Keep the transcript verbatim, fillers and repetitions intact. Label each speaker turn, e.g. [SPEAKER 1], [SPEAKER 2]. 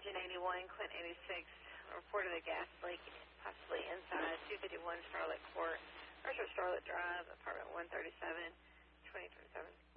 [SPEAKER 1] Virgin eighty-one, Clint eighty-six, reported a gas leak possibly inside two fifty-one Charlotte Court, or Charlotte Drive, apartment one thirty-seven, twenty twenty-seven.